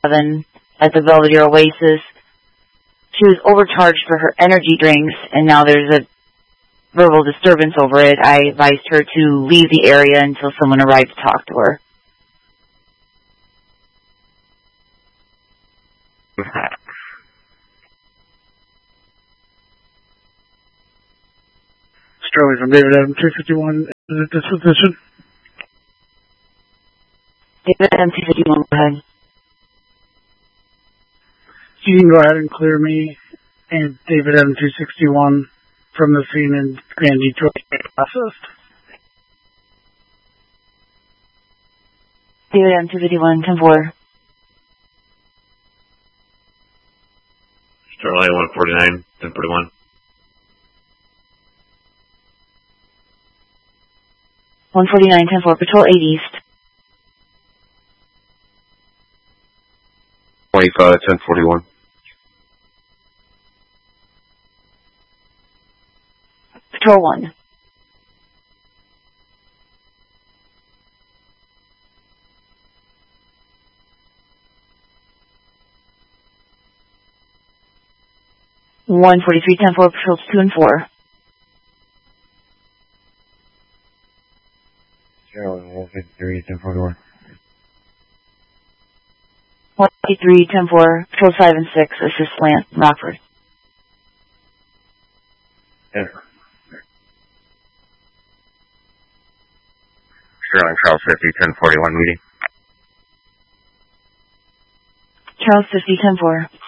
7 at the Belvedere Oasis. She was overcharged for her energy drinks, and now there's a verbal disturbance over it. I advised her to leave the area until someone arrived to talk to her. Sterling from David Adam 251 at this position. David Adam 251, go ahead. You can go ahead and clear me and David Adam 261 from the scene in Grand Detroit process. David Adam 251, 10-4. Starlight 149, 1041. $149, 10-4, Patrol 8 East. 25, 1041. Patrol 1. $143, 10-4, Patrols 2 and 4. 153, 1041. 183, 10-4, Patrols 5 and 6, assist Lance, Rockford. Sterling, Charles 50, 1041 meeting. Charles 50, 10-4.